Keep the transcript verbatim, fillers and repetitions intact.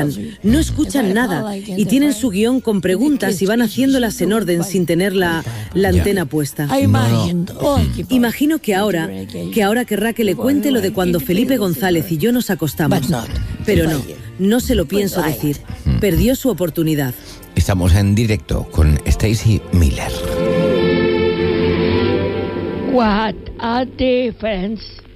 No escuchan nada y tienen su guión con preguntas y van haciéndolas en orden sin tener la, la antena puesta. No, no. Imagino que ahora, que ahora querrá que le cuente lo de cuando Felipe González y yo nos acostamos. Pero no, no se lo pienso decir. Perdió su oportunidad. Estamos en directo con Stacey Miller. What a difference